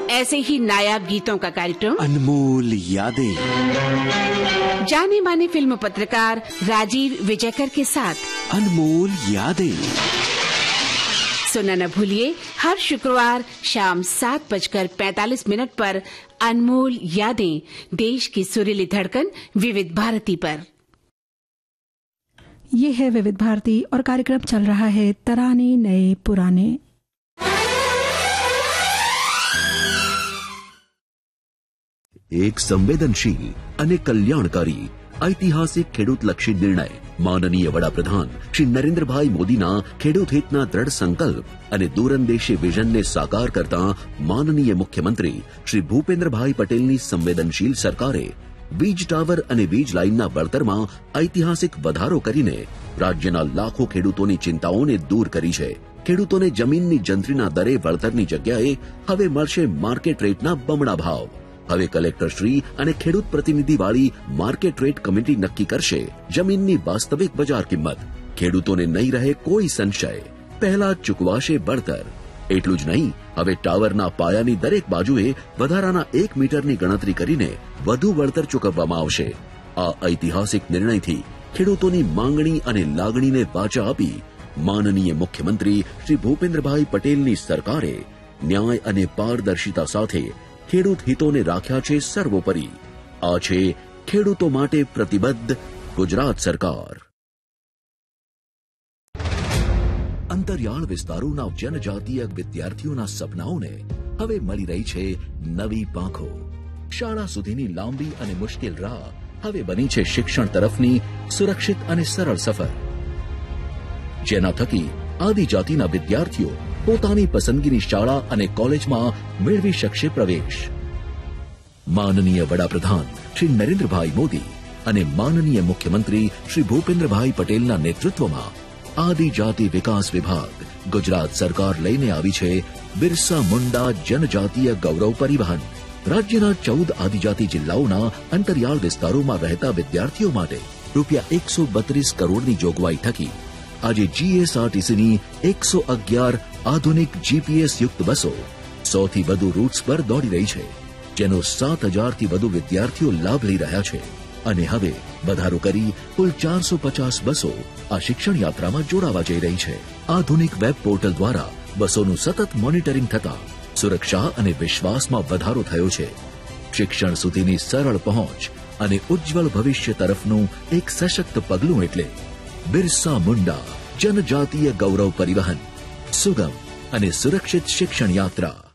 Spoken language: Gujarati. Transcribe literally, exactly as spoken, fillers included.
ऐसे ही नायाब गीतों का कार्यक्रम अनमोल यादें, जाने माने फिल्म पत्रकार राजीव विजयकर के साथ अनमोल यादें सुनना न भूलिए हर शुक्रवार शाम सात बजकर पैंतालीस मिनट पर अनमोल यादें, देश की सुरीली धड़कन विविध भारती पर। ये है विविध भारती और कार्यक्रम चल रहा है तराने नए पुराने। एक संवेदनशील અને કલ્યાણકારી ઐતિહાસિક ખેડૂતલક્ષી નિર્ણય માનનીય વડાપ્રધાન શ્રી નરેન્દ્રભાઈ મોદીના ખેડૂત હિતના દ્રઢ સંકલ્પ અને દૂરંદેશી વિઝનને સાકાર કરતા માનનીય મુખ્યમંત્રી શ્રી ભૂપેન્દ્રભાઈ પટેલની સંવેદનશીલ સરકારે વીજ ટાવર અને વીજ લાઇનના વળતરમાં ઐતિહાસિક વધારો કરીને રાજ્યના લાખો ખેડૂતોની ચિંતાઓને દૂર કરી છે। ખેડૂતોને જમીનની જંત્રીના દરે વળતરની જગ્યાએ હવે મળશે માર્કેટ રેટના બમણા ભાવ। હવે કલેક્ટરશ્રી અને ખેડૂત પ્રતિનિધિવાળી માર્કેટ રેટ કમિટી નક્કી કરશે જમીનની વાસ્તવિક બજાર કિંમત। ખેડૂતોને નહીં રહે કોઈ સંશય, પહેલા ચૂકવાશે વળતર। એટલું જ નહીં, હવે ટાવરના પાયાની દરેક બાજુએ વધારાના એક મીટરની ગણતરી કરીને વધુ વળતર ચૂકવવામાં આવશે। આ ઐતિહાસિક નિર્ણયથી ખેડૂતોની માંગણી અને લાગણીને વાચા આપી માનનીય મુખ્યમંત્રી શ્રી ભૂપેન્દ્રભાઈ પટેલની સરકારે ન્યાય અને પારદર્શિતા સાથે ખેડૂત હિતોને રાખ્યા છે સર્વોપરી। આ છે ખેડૂતો માટે પ્રતિબદ્ધ ગુજરાત સરકાર। અંતરિયાળ વિસ્તારોના જનજાતીય વિદ્યાર્થીઓના સપનાઓને હવે મળી રહી છે નવી પાંખો। શાળા સુધીની લાંબી અને મુશ્કેલ રાહ હવે બની છે શિક્ષણ તરફની સુરક્ષિત અને સરળ સફર, જેના થકી આદિજાતિના વિદ્યાર્થીઓ પોતાની પસંદગીની શાળા અને કોલેજમાં મેળવી શકશે પ્રવેશ। માનનીય વડાપ્રધાન શ્રી નરેન્દ્રભાઈ મોદી અને માનનીય મુખ્યમંત્રી શ્રી ભૂપેન્દ્રભાઈ પટેલના નેતૃત્વમાં આદિજાતિ વિકાસ વિભાગ ગુજરાત સરકાર લઈને આવી છે બિરસા મુંડા જનજાતીય ગૌરવ પરિવહન। રાજ્યના ચૌદ આદિજાતિ જિલ્લાઓના અંતરિયાળ વિસ્તારોમાં રહેતા વિદ્યાર્થીઓ માટે રૂપિયા એકસો બત્રીસ કરોડની જોગવાઈ થકી આજે જીએસઆરટીસીની એકસો અગિયાર આધુનિક જીપીએસ યુક્ત બસો સૌથી વધુ રૂટ્સ પર દોડી રહી છે, જેનો સાત હજારથી વધુ વિદ્યાર્થીઓ લાભ લઈ રહ્યા છે। અને હવે વધારો કરી કુલ ચારસો પચાસ બસો આ શિક્ષણ યાત્રામાં જોડાવા જઈ રહી છે। આધુનિક વેબ પોર્ટલ દ્વારા બસોનું સતત મોનિટરિંગ થતા સુરક્ષા અને વિશ્વાસમાં વધારો થયો છે। શિક્ષણ સુધીની સરળ પહોંચ અને ઉજ્જવળ ભવિષ્ય તરફનું એક સશક્ત પગલું એટલે બિરસા મુંડા જનજાતીય ગૌરવ પરિવહન, સુગમ અને સુરક્ષિત શિક્ષણ યાત્રા।